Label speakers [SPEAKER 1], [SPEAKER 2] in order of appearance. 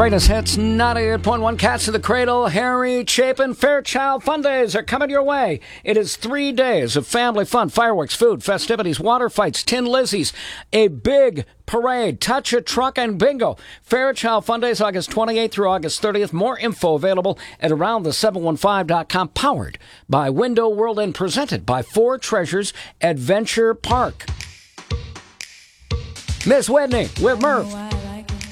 [SPEAKER 1] Greatest hits, 98.1 Cats to the Cradle, Harry Chapin, Fairchild Fun Days are coming your way. It is 3 days of family fun, fireworks, food, festivities, water fights, Tin Lizzies, a big parade, touch a truck, and bingo. Fairchild Fun Days, August 28th through August 30th. More info available at aroundthe715.com, powered by Window World and presented by Four Treasures Adventure Park. Miss Whitney with Murph.